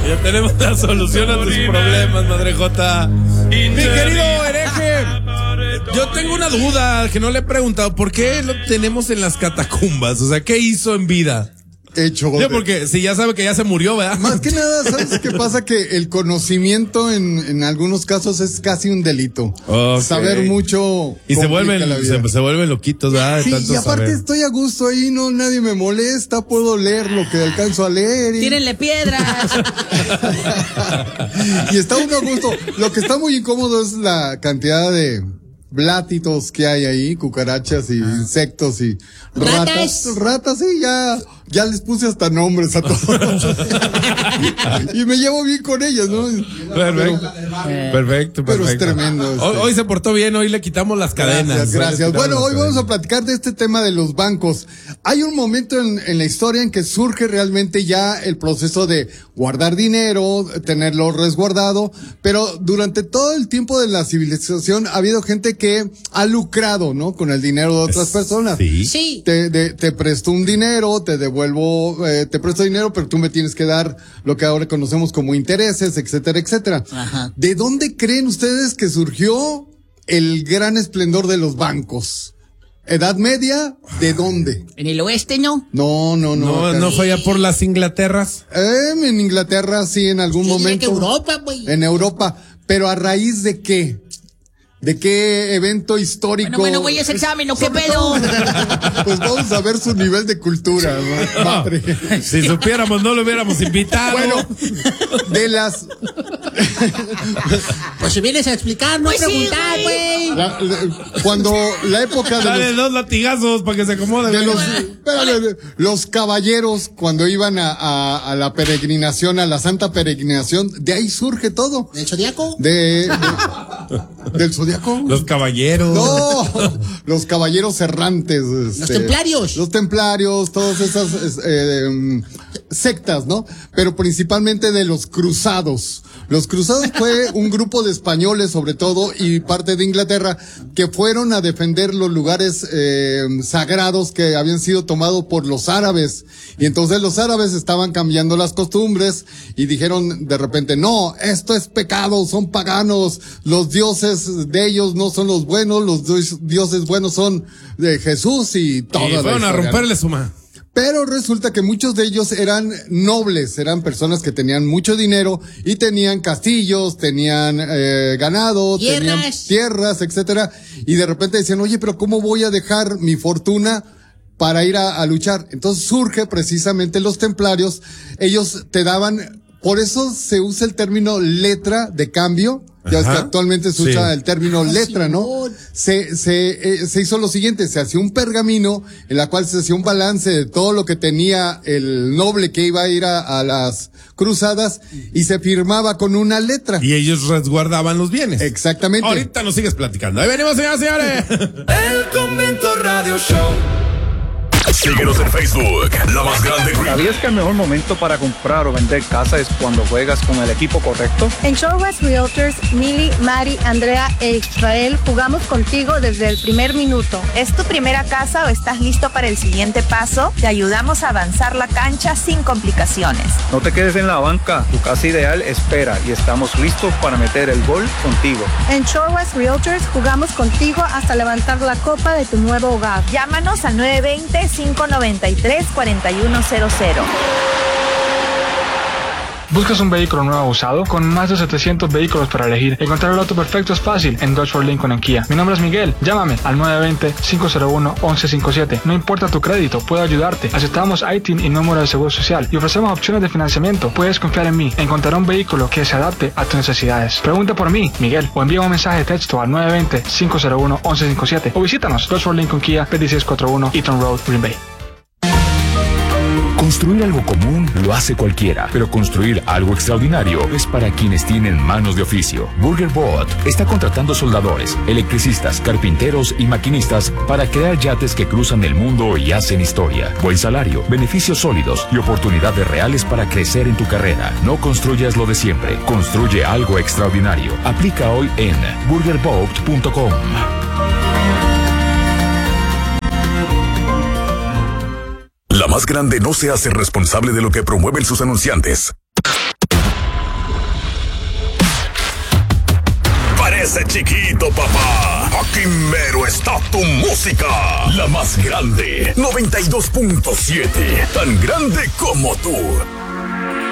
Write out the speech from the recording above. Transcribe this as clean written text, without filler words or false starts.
Ya tenemos la solución a tus problemas, Madre Jota. Mi querido hereje, yo tengo una duda que no le he preguntado. ¿Por qué lo tenemos en las catacumbas? O sea, ¿qué hizo en vida? Hecho. Porque si ya sabe que ya se murió, ¿verdad? Más que nada, ¿sabes qué pasa? Que el conocimiento en algunos casos es casi un delito. Okay. Saber mucho. Y se vuelven loquitos, ¿verdad? Sí, y aparte estoy a gusto ahí, no, nadie me molesta, puedo leer lo que alcanzo a leer. Tírenle piedras. Y está uno a gusto. Lo que está muy incómodo es la cantidad de blátitos que hay ahí, cucarachas y insectos y ratas, sí, ya les puse hasta nombres a todos. Y me llevo bien con ellas, ¿no? Perfecto. Pero es tremendo. Hoy se portó bien, hoy le quitamos las cadenas. Gracias. Bueno, hoy vamos a platicar de este tema de los bancos. Hay un momento en la historia en que surge realmente ya el proceso de guardar dinero, tenerlo resguardado, pero durante todo el tiempo de la civilización ha habido gente que ha lucrado, ¿no? Con el dinero de otras personas. Sí. Te presto un dinero, te presto dinero, pero tú me tienes que dar lo que ahora conocemos como intereses, etcétera, etcétera. Ajá. ¿De dónde creen ustedes que surgió el gran esplendor de los bancos? ¿Edad Media? ¿De dónde? ¿En el oeste, no? No fue allá por las Inglaterras. En Inglaterra sí, en algún momento. En Europa, güey. En Europa. ¿Pero a raíz de qué? ¿De qué evento histórico? Bueno, güey, ese examen, ¿o qué pedo? Pues vamos a ver su nivel de cultura, ¿no? Padre. Si supiéramos, no lo hubiéramos invitado. Bueno, de las... Pues si vienes a explicar, no pues preguntar, güey. Cuando la época de dale dos latigazos para que se acomode. Los caballeros, cuando iban a la peregrinación, a la santa peregrinación, de ahí surge todo. ¿Del zodiaco? ¿Del zodiaco? Los caballeros. No, los caballeros errantes. Los templarios. Los templarios, todas esas sectas, ¿no? Pero principalmente de los cruzados. Los cruzados fue un grupo de españoles, sobre todo, y parte de Inglaterra, que fueron a defender los lugares sagrados que habían sido tomados por los árabes. Y entonces los árabes estaban cambiando las costumbres y dijeron de repente, no, esto es pecado, son paganos, los dioses de ellos no son los buenos, los dioses buenos son de Jesús y todo. Y fueron a romperle su mano. Pero resulta que muchos de ellos eran nobles, eran personas que tenían mucho dinero y tenían castillos, tenían ganado, tenían tierras, etcétera. Y de repente decían, oye, pero ¿cómo voy a dejar mi fortuna para ir a luchar? Entonces surge precisamente los templarios. Ellos te daban, por eso se usa el término letra de cambio. Ya ves que actualmente se usa el término letra, ¿no? Se hizo lo siguiente, se hacía un pergamino en la cual se hacía un balance de todo lo que tenía el noble que iba a ir a las cruzadas y se firmaba con una letra. Y ellos resguardaban los bienes. Exactamente. Ahorita nos sigues platicando. Ahí venimos, señoras y señores. El Convento Radio Show. Síguenos en Facebook, La Más Grande. ¿Sabías que el mejor momento para comprar o vender casa es cuando juegas con el equipo correcto? En Shore West Realtors, Mili, Mari, Andrea e Israel jugamos contigo desde el primer minuto. ¿Es tu primera casa o estás listo para el siguiente paso? Te ayudamos a avanzar la cancha sin complicaciones. No te quedes en la banca, tu casa ideal espera y estamos listos para meter el gol contigo. En Shore West Realtors jugamos contigo hasta levantar la copa de tu nuevo hogar. Llámanos al 920-593-4100. ¿Buscas un vehículo nuevo o usado? Con más de 700 vehículos para elegir, encontrar el auto perfecto es fácil en Dodge Ford Lincoln en Kia. Mi nombre es Miguel, llámame al 920-501-1157. No importa tu crédito, puedo ayudarte. Aceptamos ITIN y número de seguro social y ofrecemos opciones de financiamiento. Puedes confiar en mí, encontrar un vehículo que se adapte a tus necesidades. Pregunta por mí, Miguel, o envía un mensaje de texto al 920-501-1157 o visítanos Dodge Ford Lincoln Kia 2641 Eaton Road, Green Bay. Construir algo común lo hace cualquiera, pero construir algo extraordinario es para quienes tienen manos de oficio. Burger Boat está contratando soldadores, electricistas, carpinteros y maquinistas para crear yates que cruzan el mundo y hacen historia. Buen salario, beneficios sólidos y oportunidades reales para crecer en tu carrera. No construyas lo de siempre, construye algo extraordinario. Aplica hoy en burgerboat.com. La Más Grande no se hace responsable de lo que promueven sus anunciantes. ese chiquito, papá. Aquí mero está tu música. La más grande, 92.7. Tan grande como tú.